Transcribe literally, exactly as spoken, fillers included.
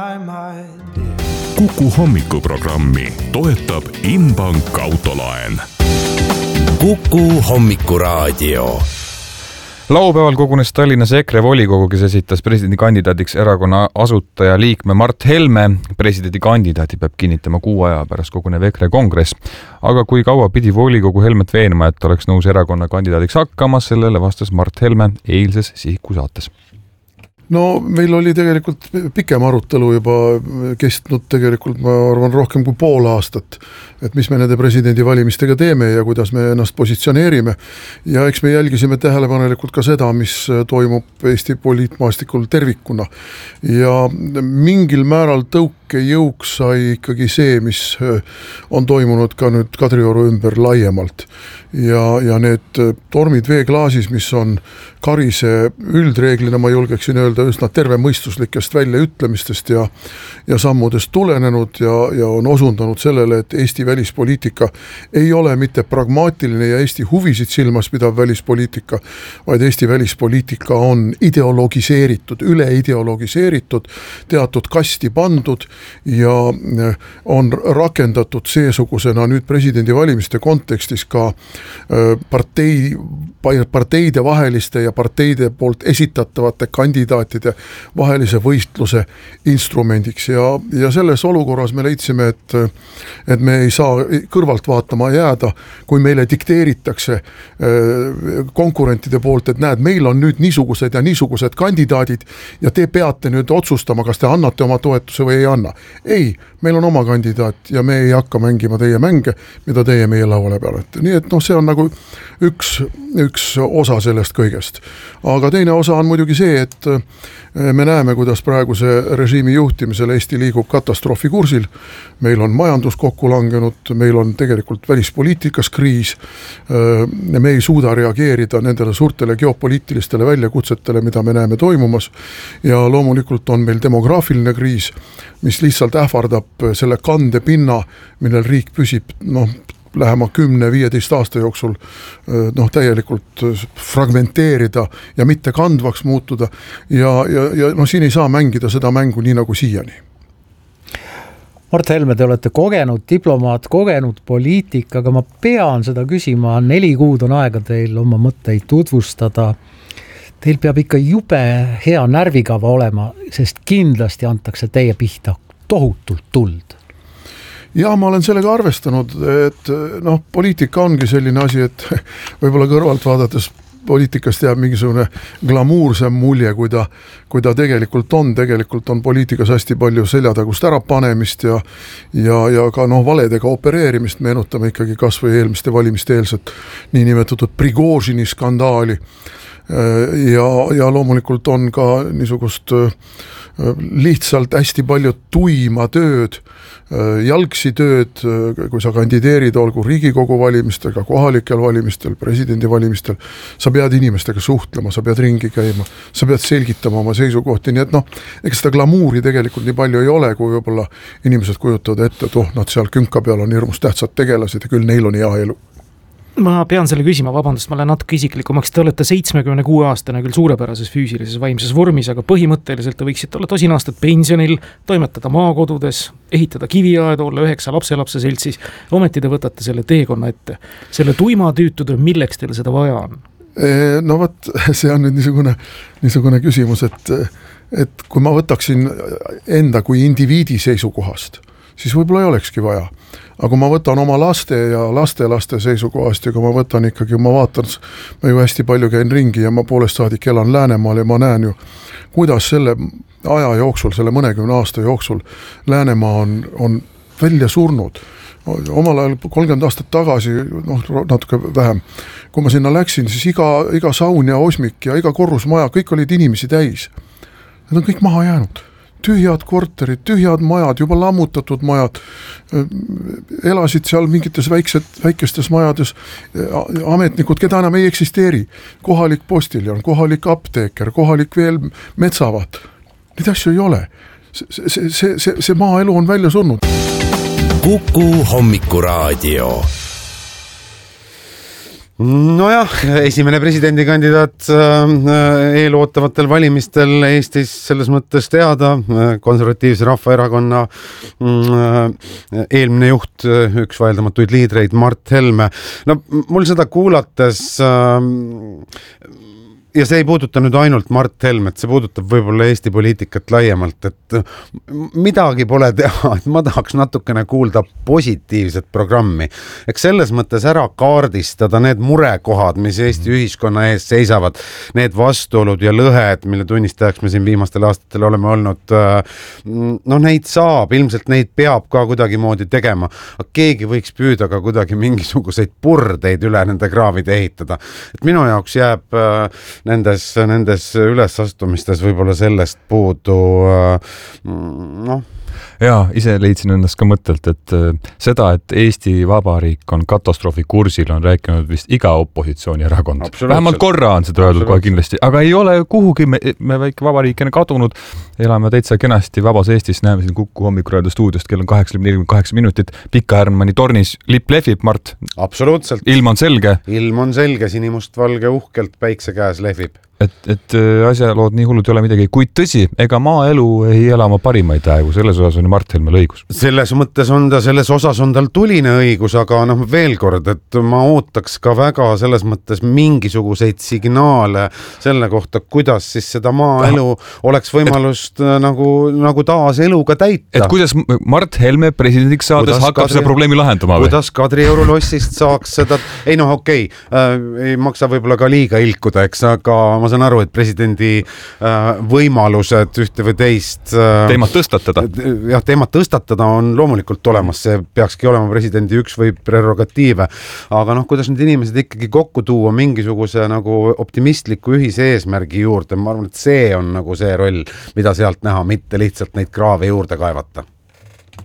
Kuku hommikuprogrammi toetab Inbank autolaen. Kuku hommikuraadio. Laupäeval kogunes Tallinnas EKRE volikogu, kes esitas presidendikandidaadiks erakonna asutaja liikme Mart Helme. Presidendikandidaati peab kinnitama kuu aja pärast kogunev EKRE kongress. Aga kui kaua pidi volikogu Helmet veenma, et oleks nõus erakonna kandidaadiks hakkama, sellele vastas Mart Helme eilses Sihiku saates. No meil oli tegelikult pikem arutelu juba kestnud tegelikult, ma arvan, rohkem kui pool aastat, et mis me nende presidendivalimistega teeme ja kuidas me ennast positsioneerime. Ja eks me jälgisime tähelepanelikult ka seda, mis toimub Eesti poliitmaastikul tervikuna. Ja mingil määral tõuke jõuks sai ikkagi see, mis on toimunud ka nüüd Kadrioru ümber laiemalt. Ja, ja need tormid veeklaasis, mis on Karise üldreeglina, ma julgeksin öelda, üsna tervemõistuslikest väljaütlemistest ja, ja sammudest tulenenud ja, ja on osundanud sellele, et Eesti välispoliitika ei ole mitte pragmaatiline ja Eesti huvisid silmas pidav välispoliitika, vaid Eesti välispoliitika on ideologiseeritud, üle ideologiseeritud, teatud kasti pandud ja on rakendatud seesugusena nüüd presidendivalimiste kontekstis ka partei, parteide vaheliste ja parteide poolt esitatavate kandidaatide vahelise võistluse instrumendiks ja, ja selles olukorras me leidsime, et, et me ei saa kõrvalt vaatama jääda, kui meile dikteeritakse konkurentide poolt, et näed, meil on nüüd niisugused ja niisugused kandidaadid ja te peate nüüd otsustama, kas te annate oma toetuse või ei anna. Ei, meil on oma kandidaat ja me ei hakka mängima teie mänge, mida teie meie lauale pealete. Nii et noh, see on nagu üks, üks osa sellest kõigest. Aga teine osa on muidugi see, et me näeme, kuidas praeguse režiimi juhtimisel Eesti liigub katastroofi kursil. Meil on majandus kokku langenud, meil on tegelikult välispoliitikas kriis. Me ei suuda reageerida nendele suurtele geopoliitilistele väljakutsetele, mida me näeme toimumas. Ja loomulikult on meil demograafiline kriis, mis lihtsalt ähvardab selle kande pinna, millel riik püsib, noh, lähema kümne viieteist aasta jooksul noh, täielikult fragmenteerida ja mitte kandvaks muutuda ja, ja, ja no, siin ei saa mängida seda mängu nii nagu siiani. Mart Helme, te olete kogenud diplomaat, kogenud poliitik, aga ma pean seda küsima, neli kuud on aega teil oma mõtteid tutvustada. Teil peab ikka jube hea närvikava olema, sest kindlasti antakse teie pihta tohutult tuld. Ja ma olen sellega arvestanud, et noh, poliitika ongi selline asi, et võib-olla kõrvalt vaadates poliitikast jääb mingisugune glamuursem mulje, kui ta, kui ta tegelikult on. Tegelikult on poliitikas hästi palju seljatagust ära panemist ja, ja, ja ka noh, valedega opereerimist. Meenutame ikkagi kas või eelmiste valimiste eelset nii nimetatud Prigožini skandaali. Ja, ja loomulikult on ka niisugust lihtsalt hästi palju tuima tööd, jalgsi tööd, kui sa kandideerid, olgu Riigikogu valimistel, ka kohalikel valimistel, presidendivalimistel, sa pead inimestega suhtlema, sa pead ringi käima, sa pead selgitama oma seisukohti, nii et noh, ega seda glamuuri tegelikult nii palju ei ole, kui võib-olla inimesed kujutavad ette, et oh, nad seal künka peal on hirmus tähtsad tegelased ja küll neil on hea elu. Ma pean selle küsima, vabandust, ma olen natuke isiklikumaks, te olete seitsmekümne kuue aastane küll suurepärases füüsilises vaimses vormis, aga põhimõtteliselt te võiksite olla tosin aastat pensionil, toimetada maakodudes, ehitada kiviaedu, olla üheksa lapselapse seltsis, ometi te võtate selle teekonna ette. Selle tuima tüütud, milleks teil seda vaja on? No võt, see on nüüd niisugune, niisugune küsimus, et, et kui ma võtaksin enda kui indiviidi seisukohast, siis võib-olla ei olekski vaja. Aga kui ma võtan oma laste ja laste laste seisukohast ja kui ma võtan ikkagi, ma vaatan, ma ju hästi palju käin ringi ja ma poolest saadik elan Läänemaal ja ma näen ju, kuidas selle aja jooksul, selle mõnekümne aasta jooksul Läänemaa on, on välja surnud. Omal ajal kolmkümmend aastat tagasi, noh, natuke vähem, kui ma sinna läksin, siis iga, iga saun ja osmik ja iga korrusmaja, kõik olid inimesi täis. Need on kõik maha jäänud. Tühjad korterid, tühjad majad, juba lammutatud majad, elasid seal mingites väiksed, väikestes majades ametnikud, keda enam ei eksisteeri. Kohalik postiljon, kohalik apteeker, kohalik veel metsavad. Neid asju ei ole. See, see, see, see, see maaelu on välja surnud. Kuku hommikuraadio. Nojah, esimene presidendikandidaat eelootavatel valimistel Eestis selles mõttes teada, konservatiivse Rahvaerakonna eelmine juht, üks vaieldamatuid liidreid Mart Helme. No mul seda kuulates ja see ei puuduta nüüd ainult Mart Helmet, see puudutab võib-olla Eesti poliitikat laiemalt, et midagi pole teha, et ma tahaks natukene kuulda positiivset programmi. Eks selles mõttes ära kaardistada need murekohad, mis Eesti ühiskonna ees seisavad, need vastuolud ja lõhed, mille tunnistajaks me siin viimastel aastatel oleme olnud, no neid saab, ilmselt neid peab ka kuidagi moodi tegema. Keegi võiks püüda ka kuidagi mingisuguseid purdeid üle nende kraavide ehitada. Et minu jaoks jääb Nendes, nendes ülesastumistes võib-olla sellest puudu, noh. Jaa, ise leidsin ennast ka mõttelt, et seda, et Eesti Vabariik on katastroofi kursil, on rääkinud vist iga opositsiooni erakond. Vähemalt korra on seda öeldud kohe kindlasti, aga ei ole kuhugi, me, me väike vabariikene kadunud, elame täitsa kenasti vabas Eestis, näeme siin Kuku Hommikuraadio stuudiost, kell on kaheksa nelikümmend kaheksa minutit, Pika Härmani tornis lipp lehvib, Mart. Absoluutselt. Ilm on selge. Ilm on selge, sinimust valge uhkelt päikse käes lehvib. Et, et asjalood nii hullud ei ole midagi, kuid tõsi, ega maaelu ei ela oma parimaid aegu, selles osas on Mart Helmel õigus. Selles mõttes on ta, selles osas on tal tuline õigus, aga noh, veel kord, et ma ootaks ka väga selles mõttes mingisuguseid signaale selle kohta, kuidas siis seda maaelu oleks võimalust nagu, nagu taas eluga täita. Et kuidas Mart Helme presidendiks saades kuidas hakkab Kadri, seda probleemi lahendama või? Kuidas Kadrioru lossist saaks seda, ei noh, okei, okay, äh, ei maksa võib-olla ka liiga ilkuda, eks, aga ma saan aru, et presidendi äh, võimalused ühte või teist äh, teemat tõstatada. Jah, teemat tõstatada on loomulikult olemas, see peakski olema presidendi üks või prerogatiive, aga noh, kuidas need inimesed ikkagi kokku tuua mingisuguse nagu optimistliku ühise eesmärgi juurde, ma arvan, et see on nagu see roll, mida sealt näha, mitte lihtsalt neid kraave juurde kaevata.